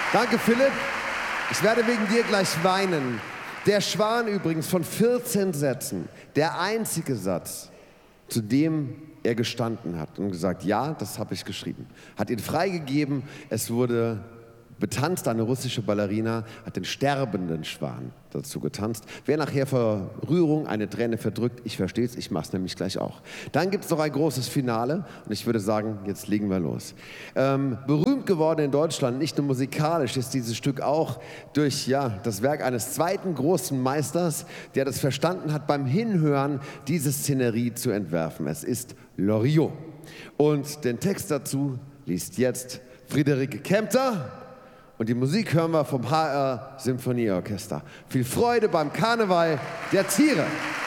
Danke, Philipp. Ich werde wegen dir gleich weinen. Der Schwan übrigens von 14 Sätzen, der einzige Satz, zu dem er gestanden hat und gesagt, ja, das habe ich geschrieben. Hat ihn freigegeben, es wurde betanzt, eine russische Ballerina hat den sterbenden Schwan dazu getanzt. Wer nachher vor Rührung eine Träne verdrückt, ich verstehe es, ich mache es nämlich gleich auch. Dann gibt es noch ein großes Finale und ich würde sagen, jetzt legen wir los. Berühmt geworden in Deutschland, nicht nur musikalisch, ist dieses Stück auch durch das Werk eines zweiten großen Meisters, der das verstanden hat, beim Hinhören diese Szenerie zu entwerfen. Es ist Loriot. Und den Text dazu liest jetzt Friederike Kempter. Und die Musik hören wir vom HR Symphonieorchester. Viel Freude beim Karneval der Tiere.